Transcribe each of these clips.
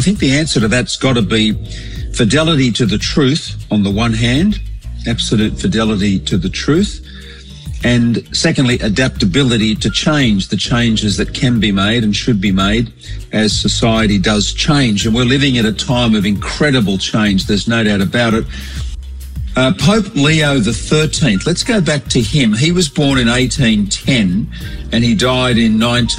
think the answer to that's got to be fidelity to the truth on the one hand, absolute fidelity to the truth. And secondly, adaptability to change, the changes that can be made and should be made as society does change. And we're living at a time of incredible change. There's no doubt about it. Pope Leo XIII, let's go back to him. He was born in 1810 and he died in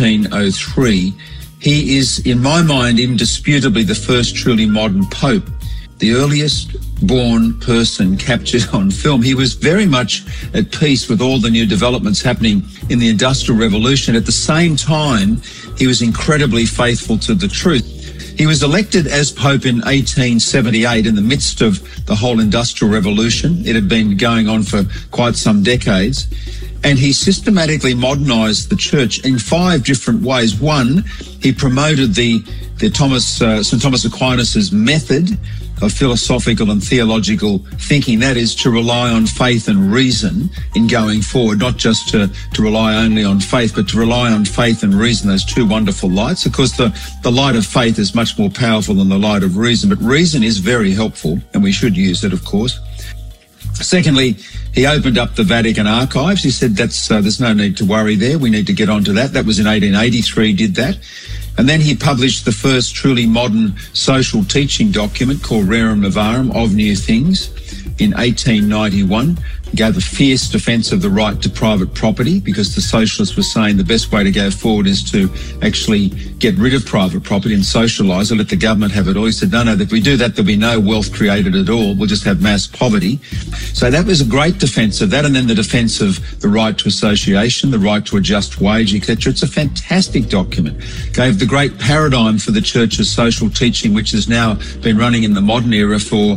1903. He is, in my mind, indisputably the first truly modern pope, the earliest born person captured on film. He was very much at peace with all the new developments happening in the Industrial Revolution. At the same time, he was incredibly faithful to the truth. He was elected as Pope in 1878 in the midst of the whole Industrial Revolution. It had been going on for quite some decades. And he systematically modernised the church in 5 different ways. One, he promoted the St. Thomas Aquinas' method of philosophical and theological thinking, that is to rely on faith and reason in going forward, not just to rely only on faith, but to rely on faith and reason, those 2 wonderful lights. Of course, the light of faith is much more powerful than the light of reason, but reason is very helpful, and we should use it, of course. Secondly, he opened up the Vatican archives. He said there's no need to worry there. We need to get onto that. That was in 1883, did that. And then he published the first truly modern social teaching document called Rerum Novarum, Of New Things, in 1891. He gave a fierce defence of the right to private property because the socialists were saying the best way to go forward is to actually get rid of private property and socialise it, let the government have it all. He said, no, if we do that, there'll be no wealth created at all. We'll just have mass poverty. So that was a great defence of that. And then the defence of the right to association, the right to a just wage, etc. It's a fantastic document. Gave the great paradigm for the church's social teaching, which has now been running in the modern era for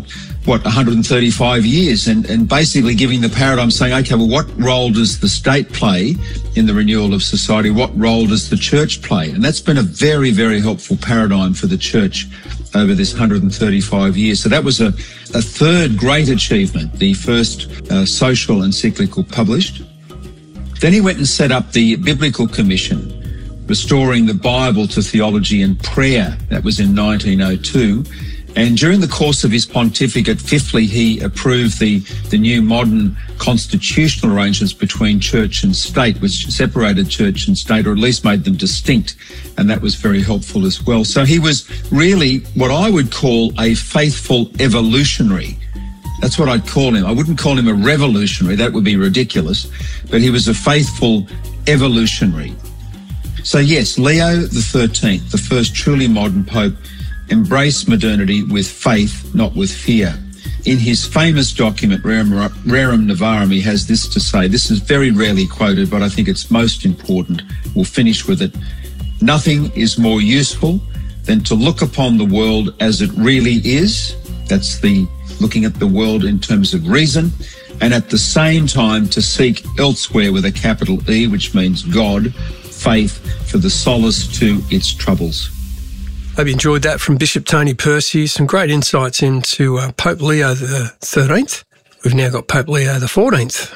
135 years, and basically giving the paradigm saying, okay, well, what role does the state play in the renewal of society? What role does the church play? And that's been a very, very helpful paradigm for the church over this 135 years. So that was a third great achievement, the first social encyclical published. Then he went and set up the Biblical Commission, restoring the Bible to theology and prayer. That was in 1902. And during the course of his pontificate, fifthly, he approved the new modern constitutional arrangements between church and state, which separated church and state, or at least made them distinct. And that was very helpful as well. So he was really what I would call a faithful evolutionary. That's what I'd call him. I wouldn't call him a revolutionary. That would be ridiculous. But he was a faithful evolutionary. So yes, Leo XIII, the first truly modern pope, embraced modernity with faith, not with fear. In his famous document, Rerum Novarum, he has this to say. This is very rarely quoted, but I think it's most important. We'll finish with it. Nothing is more useful than to look upon the world as it really is. That's the looking at the world in terms of reason, and at the same time to seek elsewhere with a capital E, which means God, faith, for the solace to its troubles. Hope you enjoyed that from Bishop Tony Percy. Some great insights into Pope Leo XIII. We've now got Pope Leo XIV,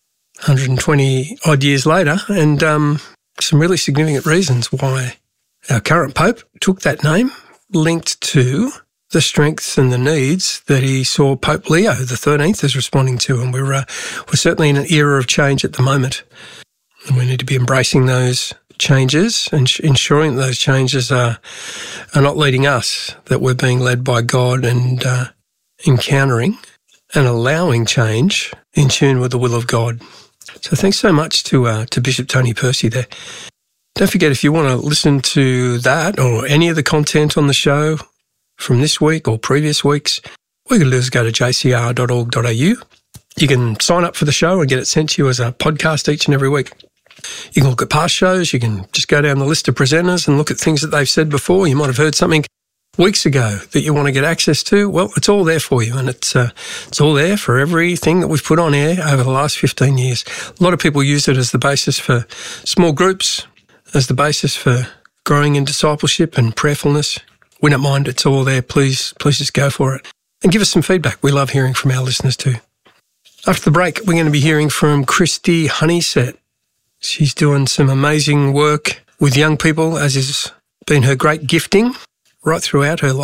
120 odd years later, and some really significant reasons why our current Pope took that name, linked to the strengths and the needs that he saw Pope Leo XIII as responding to. And we're certainly in an era of change at the moment, and we need to be embracing those changes and ensuring that those changes are not leading us, that we're being led by God and encountering and allowing change in tune with the will of God. So thanks so much to Bishop Tony Percy there. Don't forget, if you want to listen to that or any of the content on the show from this week or previous weeks, all you can do is go to jcr.org.au. You can sign up for the show and get it sent to you as a podcast each and every week. You can look at past shows. You can just go down the list of presenters and look at things that they've said before. You might have heard something weeks ago that you want to get access to. Well, it's all there for you, and it's all there for everything that we've put on air over the last 15 years. A lot of people use it as the basis for small groups, as the basis for growing in discipleship and prayerfulness. We don't mind. It's all there. Please just go for it. And give us some feedback. We love hearing from our listeners too. After the break, we're going to be hearing from Christy Honeysett. She's doing some amazing work with young people, as has been her great gifting right throughout her life.